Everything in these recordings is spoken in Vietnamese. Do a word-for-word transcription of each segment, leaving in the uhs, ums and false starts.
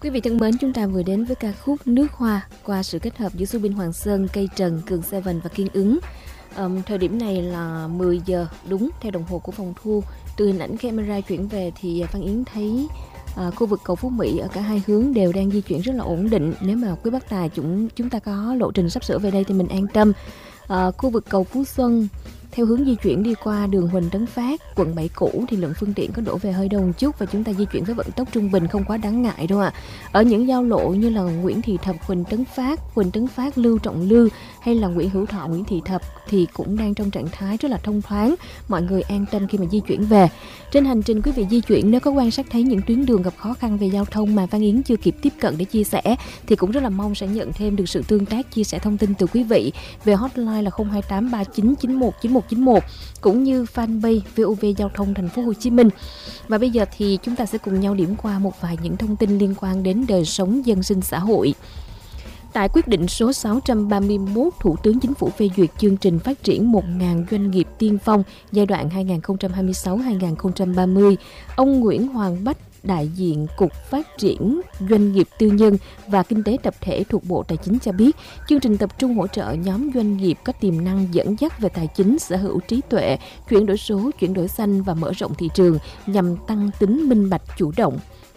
Quý vị thân mến, chúng ta vừa đến với ca khúc Nước Hoa qua sự kết hợp giữa Subin Hoàng Sơn, Cây Trần, Cường Seven và Kiên Ứng. Um, thời điểm này là mười giờ đúng theo đồng hồ của phòng thu. Từ hình ảnh camera chuyển về thì Phan Yến thấy uh, khu vực cầu Phú Mỹ ở cả hai hướng đều đang di chuyển rất là ổn định. Nếu mà quý bác tài chúng chúng ta có lộ trình sắp sửa về đây thì mình an tâm. Uh, khu vực cầu Phú Xuân theo hướng di chuyển đi qua đường Huỳnh Tấn Phát, quận bảy cũ thì lượng phương tiện có đổ về hơi đông một chút và chúng ta di chuyển với vận tốc trung bình không quá đáng ngại đâu ạ. À. Ở những giao lộ như là Nguyễn Thị Thập, Huỳnh Tấn Phát, Huỳnh Tấn Phát, Lưu Trọng Lư hay là Nguyễn Hữu Thọ, Nguyễn Thị Thập thì cũng đang trong trạng thái rất là thông thoáng, mọi người an tâm khi mà di chuyển về. Trên hành trình quý vị di chuyển, nếu có quan sát thấy những tuyến đường gặp khó khăn về giao thông mà Phan Yến chưa kịp tiếp cận để chia sẻ thì cũng rất là mong sẽ nhận thêm được sự tương tác chia sẻ thông tin từ quý vị về hotline là không hai tám ba chín chín một chín một chín một cũng như fanpage vê o vê Giao thông Thành phố Hồ Chí Minh. Và bây giờ thì chúng ta sẽ cùng nhau điểm qua một vài những thông tin liên quan đến đời sống dân sinh xã hội. Tại quyết định số sáu trăm ba mươi mốt, Thủ tướng Chính phủ phê duyệt chương trình phát triển một nghìn doanh nghiệp tiên phong giai đoạn hai nghìn không trăm hai mươi sáu đến hai nghìn không trăm ba mươi. Ông Nguyễn Hoàng Bách, đại diện Cục Phát triển Doanh nghiệp Tư nhân và Kinh tế Tập thể thuộc Bộ Tài chính cho biết, chương trình tập trung hỗ trợ nhóm doanh nghiệp có tiềm năng dẫn dắt về tài chính, sở hữu trí tuệ, chuyển đổi số, chuyển đổi xanh và mở rộng thị trường nhằm tăng tính minh bạch chủ động.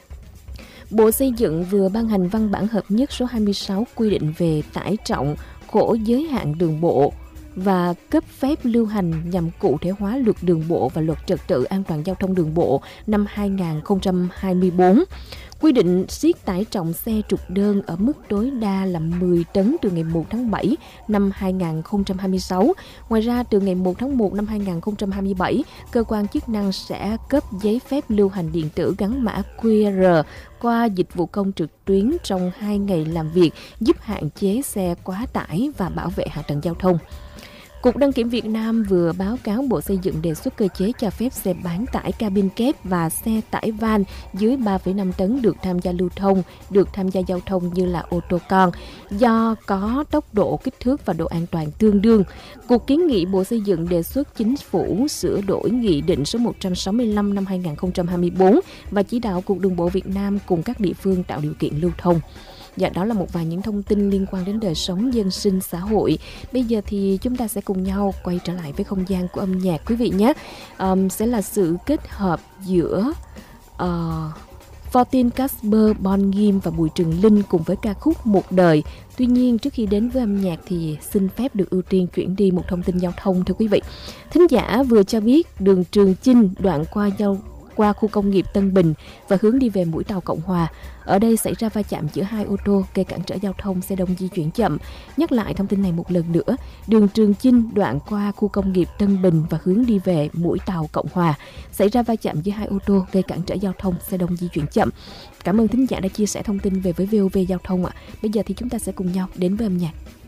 Bộ Xây dựng vừa ban hành văn bản hợp nhất số hai mươi sáu quy định về tải trọng, khổ giới hạn đường bộ và cấp phép lưu hành nhằm cụ thể hóa luật đường bộ và luật trật tự an toàn giao thông đường bộ năm hai nghìn không trăm hai mươi tư. Quy định siết tải trọng xe trục đơn ở mức tối đa là mười tấn từ ngày một tháng bảy năm hai nghìn không trăm hai mươi sáu. Ngoài ra, từ ngày một tháng một năm hai nghìn không trăm hai mươi bảy, cơ quan chức năng sẽ cấp giấy phép lưu hành điện tử gắn mã quy rờ qua dịch vụ công trực tuyến trong hai ngày làm việc, giúp hạn chế xe quá tải và bảo vệ hạ tầng giao thông. Cục Đăng kiểm Việt Nam vừa báo cáo Bộ Xây dựng đề xuất cơ chế cho phép xe bán tải cabin kép và xe tải van dưới ba phẩy năm tấn được tham gia lưu thông, được tham gia giao thông như là ô tô con, do có tốc độ, kích thước và độ an toàn tương đương. Cục kiến nghị Bộ Xây dựng đề xuất Chính phủ sửa đổi Nghị định số một trăm sáu mươi lăm năm hai nghìn không trăm hai mươi tư và chỉ đạo Cục Đường bộ Việt Nam cùng các địa phương tạo điều kiện lưu thông. Dạ, đó là một vài những thông tin liên quan đến đời sống dân sinh xã hội. Bây giờ thì chúng ta sẽ cùng nhau quay trở lại với không gian của âm nhạc quý vị nhé. Um, sẽ là sự kết hợp giữa uh, Fortin Casper, Bon Ghim và Bùi Trường Linh cùng với ca khúc Một Đời. Tuy nhiên, trước khi đến với âm nhạc thì xin phép được ưu tiên chuyển đi một thông tin giao thông thưa quý vị. Thính giả vừa cho biết đường Trường Chinh đoạn qua giao qua khu công nghiệp Tân Bình và hướng đi về mũi Tàu Cộng Hòa. Ở đây xảy ra va chạm giữa hai ô tô gây cản trở giao thông, xe đông di chuyển chậm. Nhắc lại thông tin này một lần nữa, đường Trường Chinh đoạn qua khu công nghiệp Tân Bình và hướng đi về mũi Tàu Cộng Hòa xảy ra va chạm giữa hai ô tô gây cản trở giao thông, xe đông di chuyển chậm. Cảm ơn thính giả đã chia sẻ thông tin về với vê o vê Giao thông ạ. Bây giờ thì chúng ta sẽ cùng nhau đến với âm nhạc.